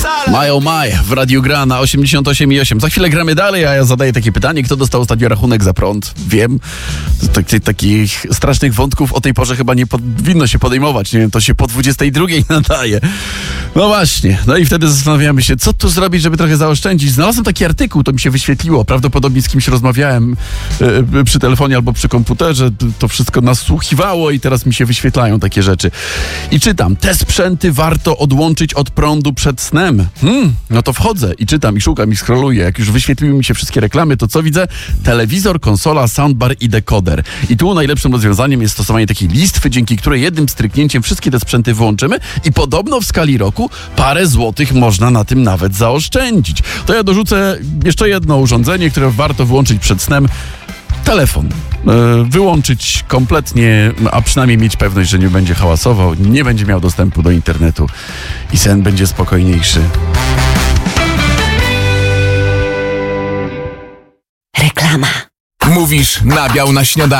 My oh my w Radiu Gra na 88,8. Za chwilę gramy dalej, a ja zadaję takie pytanie. Kto dostał ostatnio rachunek za prąd? Wiem. Takich strasznych wątków o tej porze chyba nie powinno się podejmować. Nie wiem, to się po 22 nadaje. No właśnie. No i wtedy zastanawiamy się, co tu zrobić, żeby trochę zaoszczędzić. Znalazłem taki artykuł, to mi się wyświetliło. Prawdopodobnie z kimś rozmawiałem przy telefonie albo przy komputerze. To wszystko nasłuchiwało i teraz mi się wyświetlają takie rzeczy. I czytam. Te sprzęty warto odłączyć od prądu przed snem. No to wchodzę i czytam, i szukam, i scrolluję. Jak już wyświetliły mi się wszystkie reklamy, to co widzę? Telewizor, konsola, soundbar i dekoder. I tu najlepszym rozwiązaniem jest stosowanie takiej listwy, dzięki której jednym stryknięciem wszystkie te sprzęty wyłączymy i podobno w skali roku parę złotych można na tym nawet zaoszczędzić. To ja dorzucę jeszcze jedno urządzenie, które warto wyłączyć przed snem. Telefon. Wyłączyć kompletnie, a przynajmniej mieć pewność, że nie będzie hałasował, nie będzie miał dostępu do internetu i sen będzie spokojniejszy. Reklama. Mówisz nabiał na śniadanie.